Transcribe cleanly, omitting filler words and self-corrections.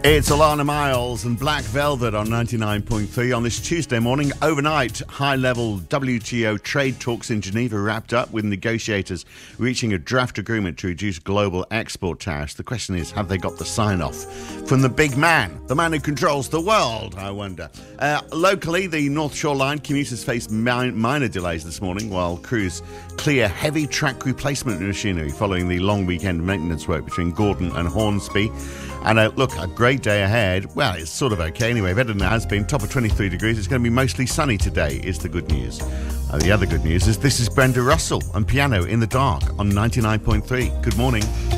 It's Alana Miles and Black Velvet on 99.3 on this Tuesday morning. Overnight, high-level WTO trade talks in Geneva wrapped up with negotiators reaching a draft agreement to reduce global export tariffs. The question is, have they got the sign-off from the big man, the man who controls the world, I wonder. Locally, the North Shore Line commuters faced minor delays this morning while crews clear heavy track replacement machinery following the long weekend maintenance work between Gordon and Hornsby. And look, a great day ahead. Well, it's sort of okay anyway, better than it has been. Top of 23 degrees. It's going to be mostly sunny today, is the good news. The other good news is this is Brenda Russell and Piano in the Dark on 99.3. Good morning.